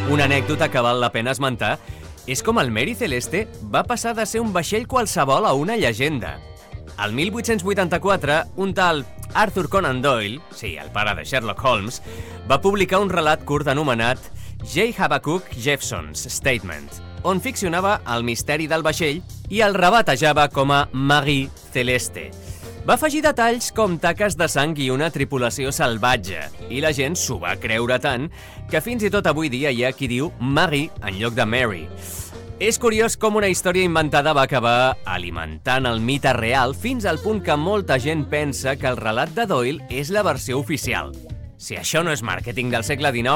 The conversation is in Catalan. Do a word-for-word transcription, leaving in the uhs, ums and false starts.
Una anècdota que val la pena esmentar és com el Mary Celeste va passar de ser un vaixell qualsevol a una llegenda. El mil vuit-cents vuitanta-quatre, un tal Arthur Conan Doyle, sí, el pare de Sherlock Holmes, va publicar un relat curt anomenat J. Habakkuk Jephson's Statement, on ficcionava el misteri del vaixell i el rebatejava com a Marie Celeste. Va afegir detalls com taques de sang i una tripulació salvatge, i la gent s'ho va creure tant que fins i tot avui dia hi ha qui diu Marie en lloc de Mary. És curiós com una història inventada va acabar alimentant el mite real fins al punt que molta gent pensa que el relat de Doyle és la versió oficial. Si això no és màrqueting del segle dinou,